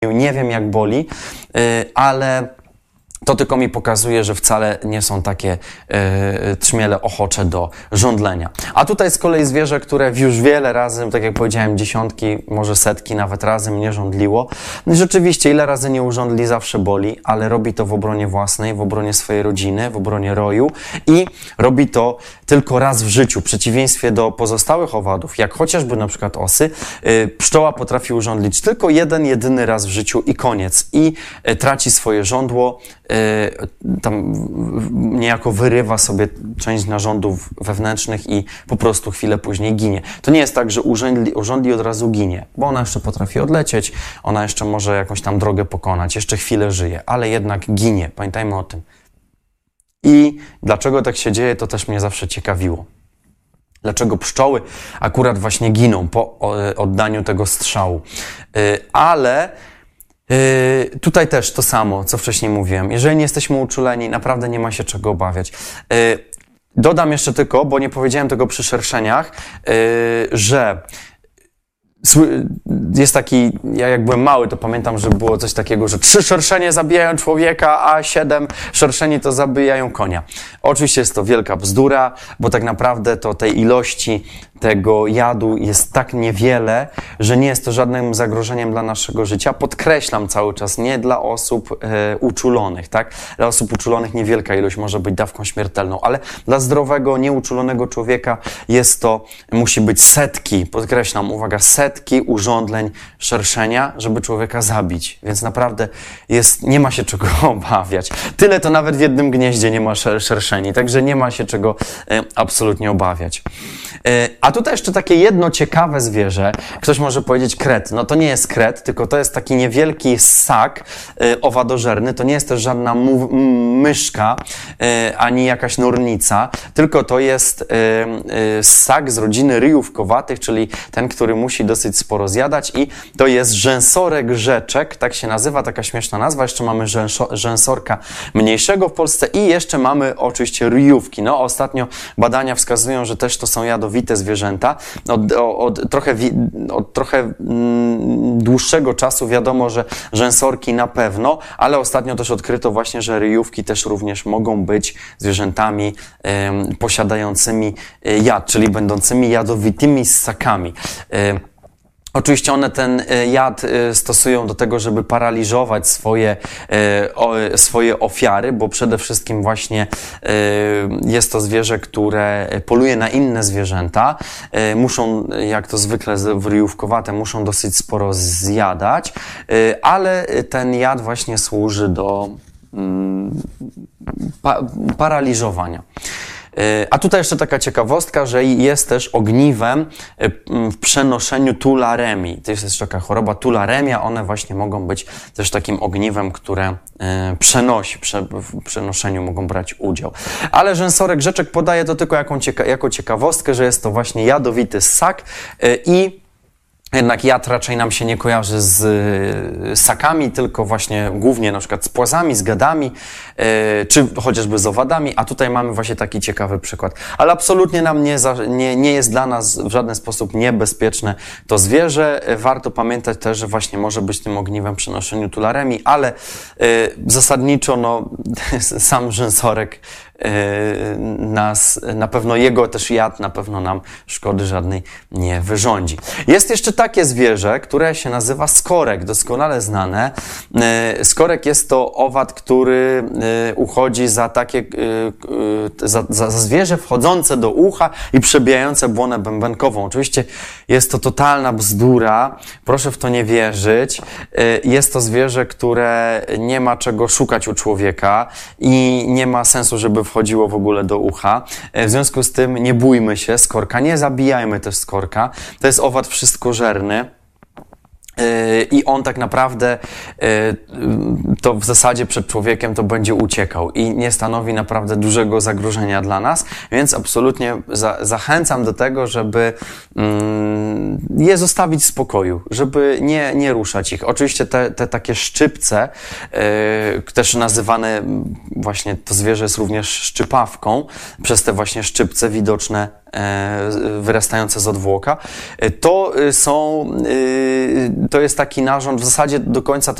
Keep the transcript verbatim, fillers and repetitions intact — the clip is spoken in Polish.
nie wiem jak boli, ale to tylko mi pokazuje, że wcale nie są takie e, trzmiele ochocze do żądlenia. A tutaj z kolei zwierzę, które już wiele razy, tak jak powiedziałem, dziesiątki, może setki nawet razy mnie żądliło. No i rzeczywiście, ile razy nie urządli, zawsze boli, ale robi to w obronie własnej, w obronie swojej rodziny, w obronie roju i robi to tylko raz w życiu. W przeciwieństwie do pozostałych owadów, jak chociażby na przykład osy, e, pszczoła potrafi urządlić tylko jeden, jedyny raz w życiu i koniec. I e, traci swoje żądło, tam niejako wyrywa sobie część narządów wewnętrznych i po prostu chwilę później ginie. To nie jest tak, że urządli, urządli od razu ginie, bo ona jeszcze potrafi odlecieć, ona jeszcze może jakąś tam drogę pokonać, jeszcze chwilę żyje, ale jednak ginie. Pamiętajmy o tym. I dlaczego tak się dzieje, to też mnie zawsze ciekawiło. Dlaczego pszczoły akurat właśnie giną po oddaniu tego strzału. Ale Yy, tutaj też to samo, co wcześniej mówiłem. Jeżeli nie jesteśmy uczuleni, naprawdę nie ma się czego obawiać. Yy, dodam jeszcze tylko, bo nie powiedziałem tego przy szerszeniach, yy, że jest taki, ja jak byłem mały, to pamiętam, że było coś takiego, że trzy szerszenie zabijają człowieka, a siedem szerszeni to zabijają konia. Oczywiście jest to wielka bzdura, bo tak naprawdę to tej ilości tego jadu jest tak niewiele, że nie jest to żadnym zagrożeniem dla naszego życia. Podkreślam cały czas, nie dla osób e, uczulonych, tak? Dla osób uczulonych niewielka ilość może być dawką śmiertelną, ale dla zdrowego, nieuczulonego człowieka jest to, musi być setki, podkreślam, uwaga, setki urządleń szerszenia, żeby człowieka zabić. Więc naprawdę jest, nie ma się czego obawiać. Tyle to nawet w jednym gnieździe nie ma szer szerszeni, także nie ma się czego e, absolutnie obawiać. E, a tutaj jeszcze takie jedno ciekawe zwierzę. Ktoś może powiedzieć kret. No to nie jest kret, tylko to jest taki niewielki ssak y, owadożerny. To nie jest też żadna myszka, y, ani jakaś nornica, tylko to jest y, y, ssak z rodziny ryjówkowatych, czyli ten, który musi dosyć sporo zjadać i to jest rzęsorek rzeczek, tak się nazywa, taka śmieszna nazwa. Jeszcze mamy rzęso, rzęsorka mniejszego w Polsce i jeszcze mamy oczywiście ryjówki. No ostatnio badania wskazują, że też to są jadowite zwierzęta. Od, od trochę, od trochę mm, dłuższego czasu wiadomo, że rzęsorki na pewno, ale ostatnio też odkryto właśnie, że ryjówki też również mogą być zwierzętami y, posiadającymi jad, czyli będącymi jadowitymi ssakami. Y, Oczywiście one ten jad stosują do tego, żeby paraliżować swoje, swoje ofiary, bo przede wszystkim właśnie jest to zwierzę, które poluje na inne zwierzęta. Muszą, jak to zwykle ryjówkowate, muszą dosyć sporo zjadać, ale ten jad właśnie służy do pa paraliżowania. A tutaj jeszcze taka ciekawostka, że jest też ogniwem w przenoszeniu tularemii. To jest jeszcze taka choroba tularemia, one właśnie mogą być też takim ogniwem, które przenosi, w przenoszeniu mogą brać udział. Ale rzęsorek rzeczek podaje to tylko jako, cieka jako ciekawostkę, że jest to właśnie jadowity ssak i jednak jad raczej nam się nie kojarzy z ssakami, tylko właśnie głównie na przykład z płazami, z gadami, yy, czy chociażby z owadami, a tutaj mamy właśnie taki ciekawy przykład. Ale absolutnie nam nie, za, nie, nie jest dla nas w żaden sposób niebezpieczne to zwierzę. Warto pamiętać też, że właśnie może być tym ogniwem przy noszeniu tularemii, ale yy, zasadniczo no, sam rzęsorek nas, na pewno jego też jad na pewno nam szkody żadnej nie wyrządzi. Jest jeszcze takie zwierzę, które się nazywa skorek, doskonale znane. Skorek jest to owad, który uchodzi za takie, za, za, za zwierzę wchodzące do ucha i przebijające błonę bębenkową. Oczywiście jest to totalna bzdura, proszę w to nie wierzyć. Jest to zwierzę, które nie ma czego szukać u człowieka i nie ma sensu, żeby wchodziło w ogóle do ucha. W związku z tym nie bójmy się skorka, nie zabijajmy też skorka. To jest owad wszystkożerny. I on tak naprawdę to w zasadzie przed człowiekiem to będzie uciekał i nie stanowi naprawdę dużego zagrożenia dla nas, więc absolutnie za, zachęcam do tego, żeby mm, je zostawić w spokoju, żeby nie, nie ruszać ich. Oczywiście te, te takie szczypce, yy, też nazywane właśnie to zwierzę jest również szczypawką, przez te właśnie szczypce widoczne wyrastające z odwłoka. To są, to jest taki narząd w zasadzie do końca